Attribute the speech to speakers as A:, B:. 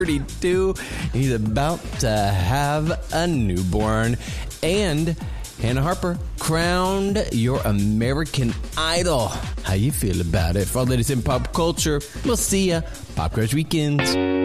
A: 32. He's about to have a newborn. And Hannah Harper crowned your American Idol. How you feel about it? For all that is in pop culture, we'll see ya. Pop Crush Weekends.